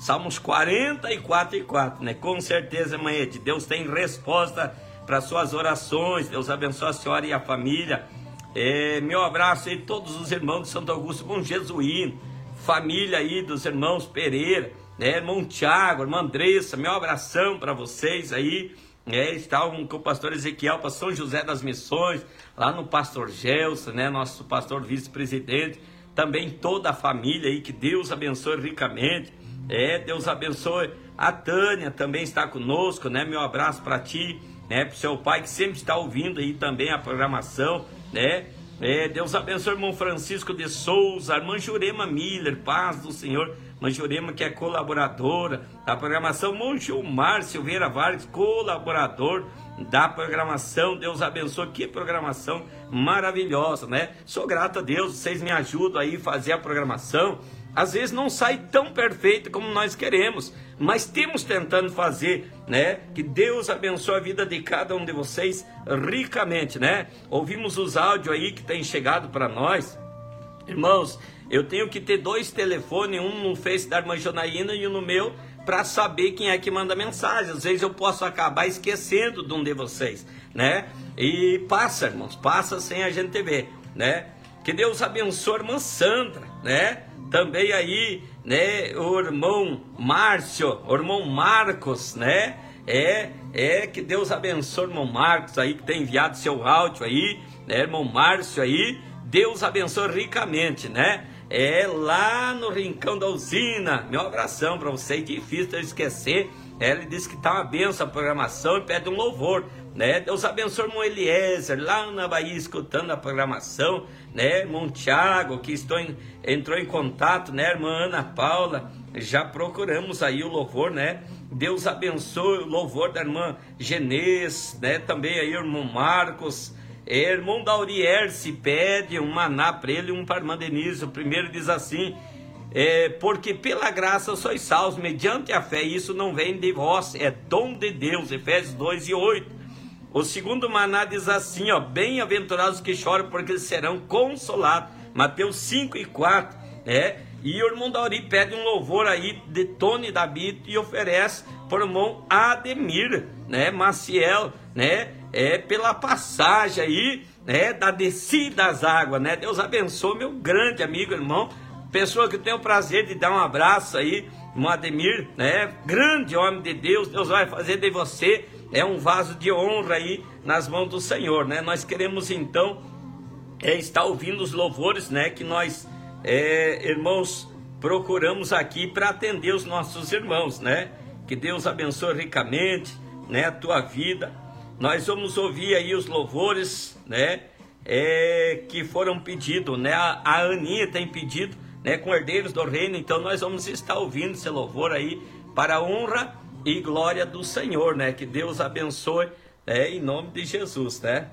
Salmos 44:4, né? Com certeza, irmã Ed, Deus tem resposta para suas orações. Deus abençoe a senhora e a família. Meu abraço aí a todos os irmãos de Santo Augusto, Bom Jesuíno, família aí dos irmãos Pereira, né? Irmão Tiago, irmã Andressa, meu abração para vocês aí. Estavam com o pastor Ezequiel para São José das Missões, lá no pastor Gelson, né? Nosso pastor vice-presidente, também toda a família aí, que Deus abençoe ricamente. Deus abençoe a Tânia, também está conosco, né? Meu abraço para ti, né? Para o seu pai que sempre está ouvindo aí também a programação, né? Deus abençoe o irmão Francisco de Souza, a irmã Jurema Miller, paz do Senhor, irmã Jurema que é colaboradora da programação, irmão Gilmar Silveira Vargas, colaborador da programação. Deus abençoe, que programação maravilhosa, né? Sou grato a Deus, vocês me ajudam aí a fazer a programação. Às vezes não sai tão perfeito como nós queremos, mas temos tentando fazer, né? Que Deus abençoe a vida de cada um de vocês ricamente, né? Ouvimos os áudios aí que tem chegado para nós. Irmãos, eu tenho que ter 2 telefones, um no Face da irmã Jonaína e um no meu, para saber quem é que manda mensagem. Às vezes eu posso acabar esquecendo de um de vocês, né? E passa, irmãos, passa sem a gente ver, né? Que Deus abençoe a irmã Sandra, né? Também aí, né, o irmão Márcio, o irmão Marcos, né? Que Deus abençoe o irmão Marcos aí, que tem enviado seu áudio aí, né, irmão Márcio aí, Deus abençoe ricamente, né? Lá no Rincão da Usina, meu abração para você, difícil eu esquecer. Ele disse que tá uma benção a programação e pede um louvor, né? Deus abençoe o irmão Eliezer, lá na Bahia, escutando a programação, né? Irmão Tiago, que entrou em contato, né? Irmã Ana Paula, já procuramos aí o louvor, né? Deus abençoe o louvor da irmã Genês, né? Também aí o irmão Marcos, irmão Daurier, se pede um maná para ele e um para a irmã Denise. O primeiro diz assim: porque pela graça sois salvos, mediante a fé, isso não vem de vós, é dom de Deus, Efésios 2:8. O segundo maná diz assim, ó: bem-aventurados que choram, porque eles serão consolados, Mateus 5:4, né? E o irmão Dauri pede um louvor aí de Tony David e oferece para o irmão Ademir, né? Maciel, né? Pela passagem aí, né? Da descida das águas, né? Deus abençoe meu grande amigo, irmão, pessoa que eu tenho o prazer de dar um abraço aí, irmão Ademir, né? Grande homem de Deus. Deus vai fazer de você um vaso de honra aí nas mãos do Senhor, né? Nós queremos então estar ouvindo os louvores, né? Que nós, irmãos, procuramos aqui para atender os nossos irmãos, né? Que Deus abençoe ricamente, né? A tua vida. Nós vamos ouvir aí os louvores, né? Que foram pedidos, né? A Aninha tem pedido, né? Com Herdeiros do Reino. Então nós vamos estar ouvindo esse louvor aí para a honra e glória do Senhor, né? Que Deus abençoe, em nome de Jesus, né?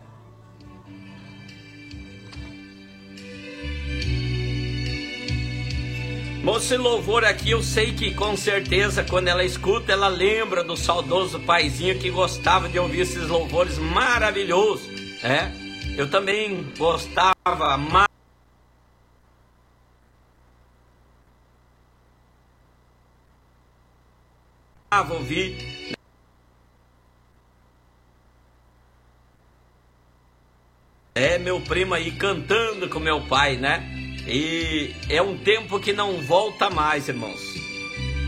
Esse louvor aqui, eu sei que com certeza quando ela escuta, ela lembra do saudoso paizinho que gostava de ouvir esses louvores maravilhosos, né? Eu também gostava, amava ouvir. Meu primo aí cantando com meu pai, né? E é um tempo que não volta mais, irmãos.